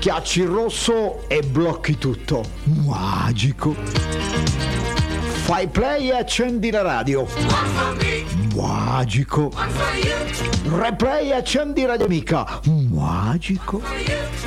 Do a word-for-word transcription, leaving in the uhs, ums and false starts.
Schiacci il rosso e blocchi tutto. Magico. Fai play e accendi la radio. Magico. Replay e accendi Radio Amica. Magico.